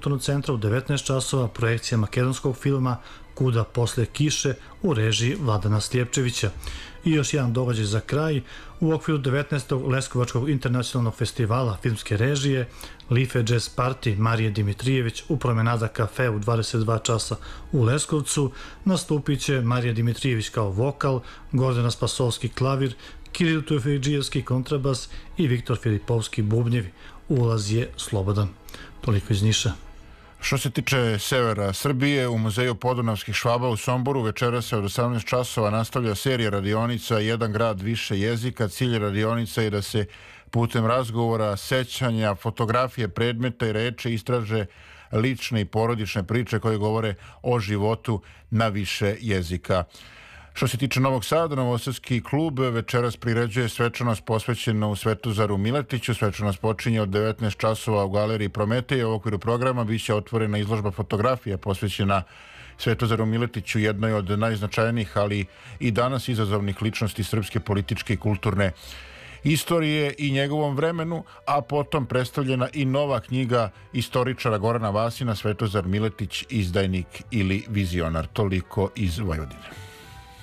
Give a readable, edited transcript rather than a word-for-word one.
kulturnog centra u 19 časova projekcija makedonskog filma Kuda posle kiše u režiji Vladana Slijepčevića. I još jedan događaj za kraj. U okviru 19. Leskovačkog internacionalnog festivala filmske režije Life Jazz Party Marije Dimitrijević u Promenada kafe u 22 časa u Leskovcu nastupit će Marija Dimitrijević kao vokal, Gordana Spasovski klavir, Kiril Tufejdžijevski kontrabas i Viktor Filipovski bubnjevi. Ulaz je slobodan. Toliko iz Niša. Što se tiče severa Srbije, u Muzeju podunavskih Švaba u Somboru večeras se od 18 časova nastavlja serija radionica Jedan grad, više jezika. Cilj radionica je da se putem razgovora, sećanja, fotografije, predmeta i reči istraže lične i porodične priče koje govore o životu na više jezika. Što se tiče Novog Sada, Novosadski klub večeras priređuje svečanost posvećenu u Svetozaru Miletiću. Svečanost počinje od 19 časova u galeriji Prometeja. U okviru programa biće otvorena izložba fotografija posvećena Svetozaru Miletiću, jednoj od najznačajnijih, ali i danas izazovnih ličnosti srpske političke i kulturne istorije i njegovom vremenu, a potom predstavljena i nova knjiga istoričara Gorana Vasina, Svetozar Miletić, izdajnik ili vizionar. Toliko iz Vojvodine.